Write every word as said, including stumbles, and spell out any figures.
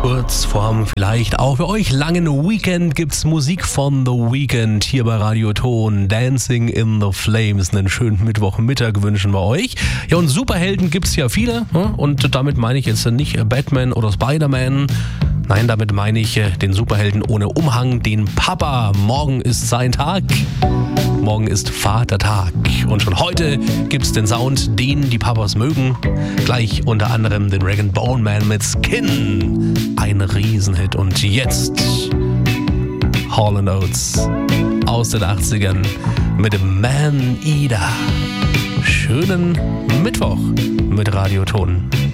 kurz vorm vielleicht auch für euch langen Weekend gibt's Musik von The Weeknd hier bei Radio Ton. Dancing in the Flames. Einen schönen Mittwochmittag wünschen wir euch. Ja, und Superhelden gibt's ja viele. Und damit meine ich jetzt nicht Batman oder Spider-Man. Nein, damit meine ich den Superhelden ohne Umhang, den Papa. Morgen ist sein Tag. Morgen ist Vatertag. Und schon heute gibt's den Sound, den die Papas mögen. Gleich unter anderem den Rag and Bone Man mit Skin. Ein Riesenhit. Und jetzt Hall and Oates aus den achtzigern mit dem Man Eater. Schönen Mittwoch mit Radio Ton.